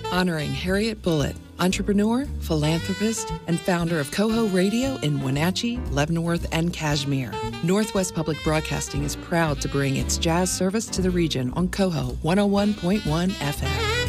honoring Harriet Bullitt, entrepreneur, philanthropist, and founder of Coho Radio in Wenatchee, Leavenworth, and Kashmir. Northwest Public Broadcasting is proud to bring its jazz service to the region on Coho 101.1 FM.